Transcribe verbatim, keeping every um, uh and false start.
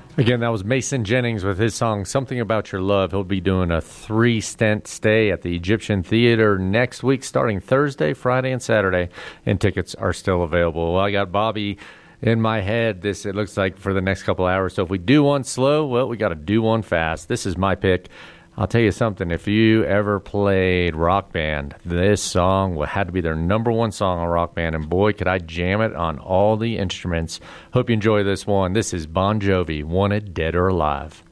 Again, that was Mason Jennings with his song Something About Your Love. He'll be doing a three-stent stay at the Egyptian Theater next week, starting Thursday, Friday, and Saturday, and tickets are still available. Well, I got Bobby in my head, this it looks like, for the next couple hours. So if we do one slow, well, we got to do one fast. This is my pick. I'll tell you something. If you ever played Rock Band, this song had to be their number one song on Rock Band, and boy, could I jam it on all the instruments. Hope you enjoy this one. This is Bon Jovi, Wanted Dead or Alive.